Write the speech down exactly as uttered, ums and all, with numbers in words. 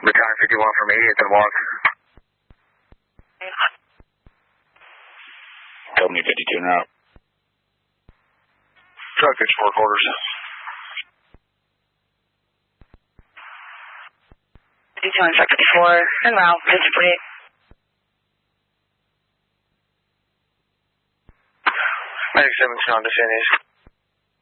Battalion fifty-one from eighty-eighth and walk. Tell me fifty-two now. Truck, it's four quarters. fifty-two on truck fifty-four, and route fifty forty-eight. Medic seventeen on descent east.